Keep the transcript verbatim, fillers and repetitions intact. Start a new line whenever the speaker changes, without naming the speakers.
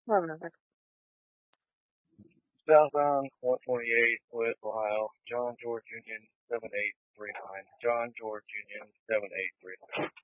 Southbound one twenty-eight, West Ohio, John George Union seven eight three nine. John George Union seven eight three nine.